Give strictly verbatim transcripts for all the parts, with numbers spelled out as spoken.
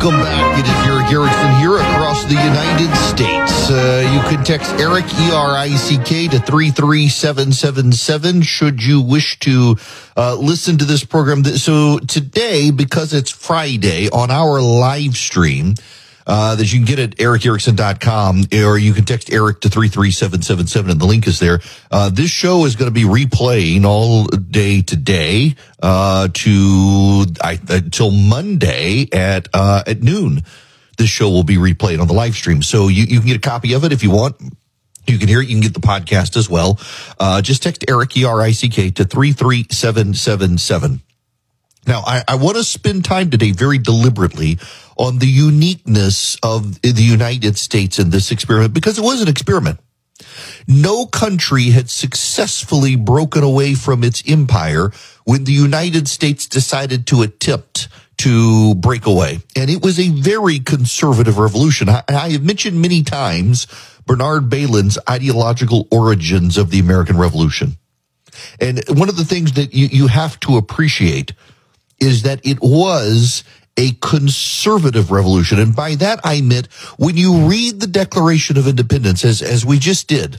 Welcome back. It is Eric Erickson here across the United States. Uh, you can text Eric, E R I C K, to three three seven seven seven should you wish to uh, listen to this program. So today, because it's Friday, on our live stream, Uh, that you can get at eric erickson dot com, or you can text Eric to three three seven seven seven, and the link is there. Uh, this show is going to be replaying all day today, uh, to, I, until Monday at, uh, at noon. This show will be replayed on the live stream. So you, you can get a copy of it if you want. You can hear it. You can get the podcast as well. Uh, just text Eric, E R I C K, to three three seven seven seven. Now, I, I want to spend time today very deliberately on the uniqueness of the United States in this experiment, because it was an experiment. No country had successfully broken away from its empire when the United States decided to attempt to break away. And it was a very conservative revolution. I, I have mentioned many times Bernard Bailyn's ideological origins of the American Revolution. And one of the things that you, you have to appreciate is that it was a conservative revolution. And by that I meant, when you read the Declaration of Independence, as, as we just did,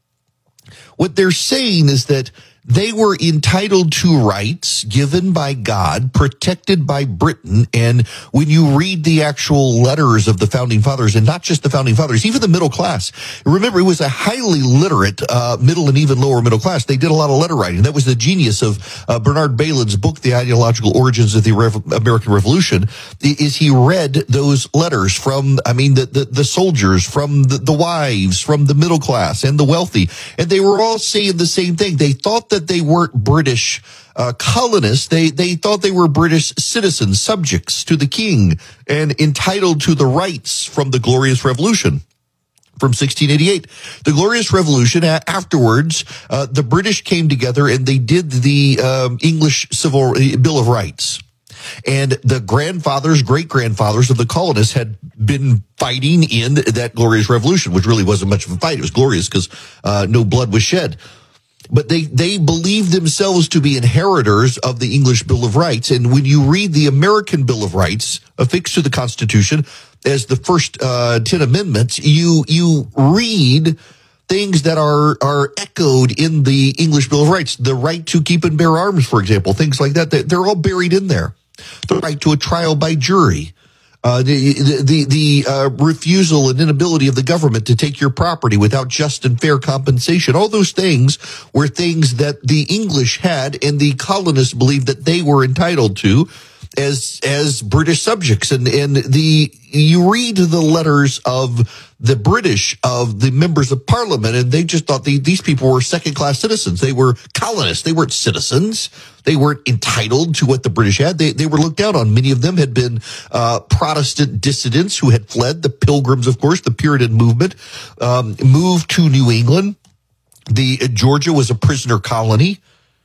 what they're saying is that they were entitled to rights given by God, protected by Britain. And when you read the actual letters of the Founding Fathers, and not just the Founding Fathers, even the middle class, remember, it was a highly literate uh, middle and even lower middle class. They did a lot of letter writing. That was the genius of uh, Bernard Bailyn's book, The Ideological Origins of the Rev- American Revolution, is he read those letters from, I mean, the, the, the soldiers, from the, the wives, from the middle class and the wealthy. And they were all saying the same thing. They thought that they weren't British uh, colonists. They they thought they were British citizens, subjects to the king, and entitled to the rights from the Glorious Revolution from sixteen eighty-eight. The Glorious Revolution, afterwards, uh, the British came together and they did the um, English Civil Bill of Rights. And the grandfathers, great-grandfathers of the colonists had been fighting in that Glorious Revolution, which really wasn't much of a fight. It was glorious because uh, no blood was shed. But they, they believed themselves to be inheritors of the English Bill of Rights. And when you read the American Bill of Rights affixed to the Constitution as the first uh, ten amendments, you you read things that are are echoed in the English Bill of Rights. The right to keep and bear arms, for example, things like that. They're all buried in there. The right to a trial by jury. Uh, the, the, the, uh, refusal and inability of the government to take your property without just and fair compensation. All those things were things that the English had and the colonists believed that they were entitled to as, as British subjects. And, and the, you read the letters of the British, of the members of parliament, and they just thought the, these people were second-class citizens. They were colonists. They weren't citizens. They weren't entitled to what the British had. They, they were looked down on. Many of them had been uh, Protestant dissidents who had fled. The Pilgrims, of course, the Puritan movement, um, moved to New England. The uh, Georgia was a prisoner colony.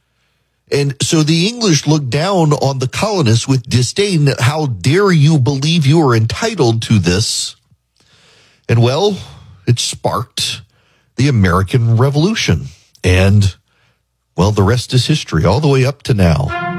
And so the English looked down on the colonists with disdain. How dare you believe you are entitled to this? And, well, it sparked the American Revolution. And, well, the rest is history all the way up to now.